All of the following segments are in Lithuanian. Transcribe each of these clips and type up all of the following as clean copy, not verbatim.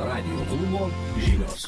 Radijo klubo žinios.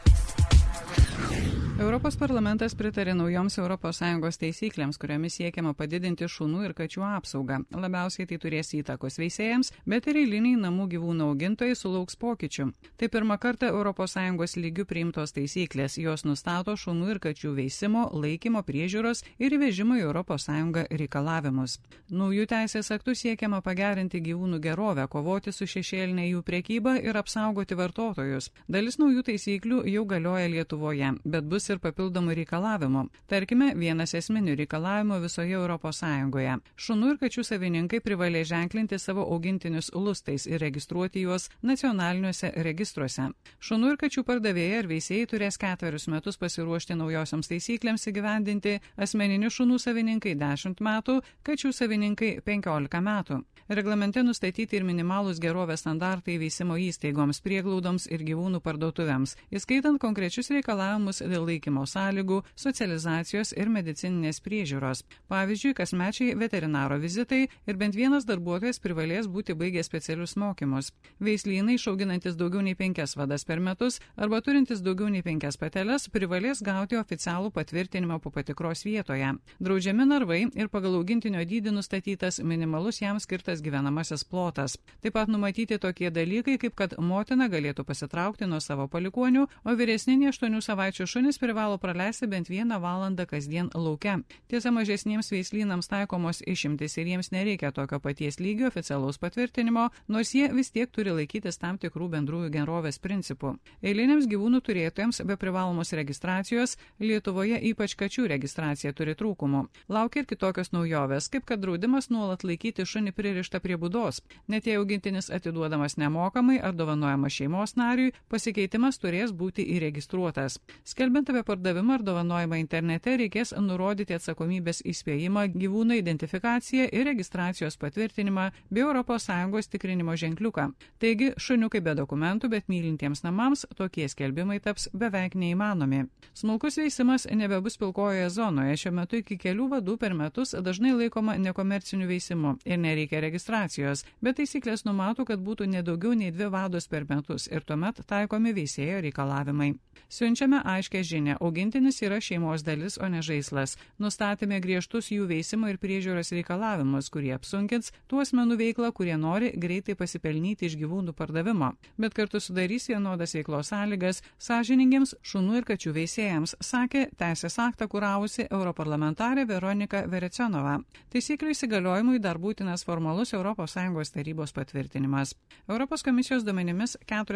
Europos parlamentas pritarė naujoms ES taisyklėms, kuriomis siekiama padidinti šunų ir kačių apsaugą. Labiausiai tai turės įtakos veisėjams, bet ir eiliniai namų gyvūnų augintojai sulauks pokyčių. Tai pirmą kartą ES lygių priimtos taisyklės. Jos nustato šunų ir kačių veisimo, laikymo, priežiūros ir įvežimo į ES reikalavimus. Naujų teisės aktų siekiama pagerinti gyvūnų gerovę, kovoti su šešėlinė jų prekyba ir apsaugoti vartotojus. Dalis naujų taisyklių jau galioja Lietuvoje, bet bus ir papildomų reikalavimų. Tarkime, vienas esminių reikalavimų visoje ES. Šunų ir kačių savininkai privalės ženklinti savo augintinius lustais ir registruoti juos nacionaliniuose registruose. Šunų ir kačių pardavėjai ir veisėjai turės 4 metus pasiruošti naujosioms taisyklėms įgyvendinti, asmeninių šunų savininkai 10 metų, kačių savininkai 15 metų. Reglamente nustatyti ir minimalūs gerovės standartai veisimo įstaigoms, prieglaudoms ir gyvūnų parduotuvėms, įskaitant konkrečius reikalavimus dėl laikymo sąlygų, socializacijos ir medicininės priežiūros. Pavyzdžiui, kasmečiai veterinaro vizitai ir bent vienas darbuotojas privalės būti baigę specialius mokymus. Veislynai, išauginantis daugiau nei 5 vadas per metus arba turintis daugiau nei 5 pateles, privalės gauti oficialų patvirtinimą po patikros vietoje. Draudžiami narvai ir pagal augintinio dydį nustatytas minimalus jam skirtas gyvenamasis plotas. Taip pat numatyti tokie dalykai, kaip kad motina galėtų pasitraukti nuo savo palikuonių, o vyresni nei 8 savaičių šunys privalo praleisti bent 1 valandą kasdien lauke. Tiesa, mažesniems veislynams taikomos išimtis ir jiems nereikia tokio paties lygio oficialaus patvirtinimo, nors jie vis tiek turi laikytis tam tikrų bendrųjų gerovės principų. Eiliniams gyvūnų turėtojams be privalomos registracijos Lietuvoje ypač kačių registracija turi trūkumų. Laukia ir kitokios naujovės, kaip kad draudimas nuolat laikyti šunį pririštą prie būdos. Net jei augintinis atiduodamas nemokamai ar dovanojamas šeimos nariui, pasikeitimas turės būti įregistruotas. Skelbiant apie pardavimą ar dovanojimą internete, reikės nurodyti atsakomybės įspėjimą, gyvūno identifikaciją ir registracijos patvirtinimą bei ES tikrinimo ženkliuką. Taigi, šuniukai be dokumentų, bet mylintiems namams tokie skelbimai taps beveik neįmanomi. Smulkus veisimas nebebus pilkojoje zonoje. Šiuo metu iki kelių vadų per metus dažnai laikoma nekomerciniu veisimu ir nereikia registracijos, bet taisyklės numato, kad būtų nedaugiau nei 2 vados per metus ir tuomet taikomi veisėjo reikalavimai. Siunčiame aiškę žinią, augintinis yra šeimos dalis, o ne žaislas. Nustatėme griežtus jų veisimo ir priežiūros reikalavimus, kurie apsunkins tų asmenų veiklą, kurie nori greitai pasipelnyti iš gyvūnų pardavimo, bet kartu sudarys vienodas veiklos sąlygas sąžiningiems šunų ir kačių veisėjams, sakė teisės aktą kuravusi europarlamentarė Veronika Verecionova. Taisyklių įsigaliojimui dar būtinas formalus ES tarybos patvirtinimas. Europos komisijos duomenimis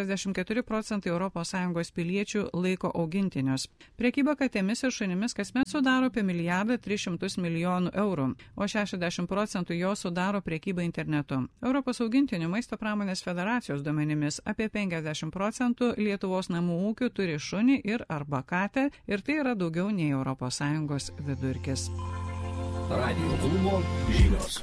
44% ES piliečių laiko augintinius. Prekyba katėmis ir šunimis kasmet sudaro apie 1,3 milijardo eurų, o 60% jo sudaro prekyba internetu. Europos augintinių maisto pramonės federacijos duomenimis apie 50% Lietuvos namų ūkių turi šunį ir arba katę ir tai yra daugiau nei ES vidurkis. Radijo klubo žinios.